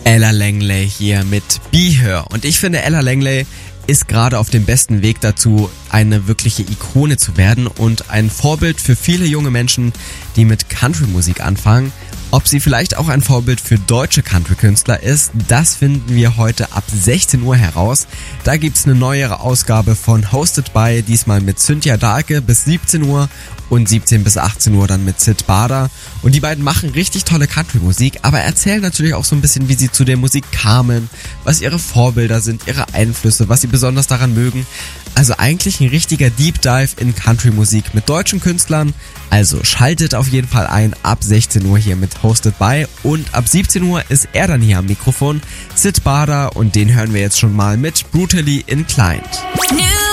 Ella Langley hier mit Be Her. Und ich finde, Ella Langley ist gerade auf dem besten Weg dazu, eine wirkliche Ikone zu werden und ein Vorbild für viele junge Menschen, die mit Country-Musik anfangen. Ob sie vielleicht auch ein Vorbild für deutsche Country-Künstler ist, das finden wir heute ab 16 Uhr heraus. Da gibt's eine neuere Ausgabe von Hosted by, diesmal mit Cynthia Dahlke bis 17 Uhr und 17 bis 18 Uhr dann mit Sid Bader. Und die beiden machen richtig tolle Country-Musik, aber erzählen natürlich auch so ein bisschen, wie sie zu der Musik kamen, was ihre Vorbilder sind, ihre Einflüsse, was sie besonders daran mögen. Also eigentlich ein richtiger Deep Dive in Country-Musik mit deutschen Künstlern. Also schaltet auf jeden Fall ein ab 16 Uhr hier mit Hosted by und ab 17 Uhr ist er dann hier am Mikrofon, Sid Bader, und den hören wir jetzt schon mal mit Brutally Inclined.